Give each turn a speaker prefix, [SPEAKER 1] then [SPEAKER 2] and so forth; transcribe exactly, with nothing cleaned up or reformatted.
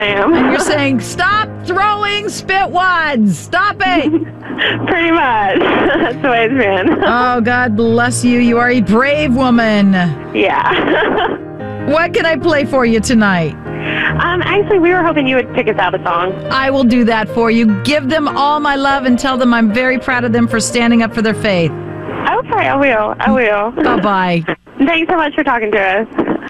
[SPEAKER 1] I am.
[SPEAKER 2] And you're saying, stop throwing spit wads. Stop it.
[SPEAKER 1] Pretty much. That's the way it's been.
[SPEAKER 2] Oh, God bless you. You are a brave woman.
[SPEAKER 1] Yeah.
[SPEAKER 2] What can I play for you tonight?
[SPEAKER 1] Um, actually, we were hoping you would pick us out a song.
[SPEAKER 2] I will do that for you. Give them all my love and tell them I'm very proud of them for standing up for their faith.
[SPEAKER 1] Okay, I will. I will.
[SPEAKER 2] Bye-bye.
[SPEAKER 1] Thanks so much for talking to us.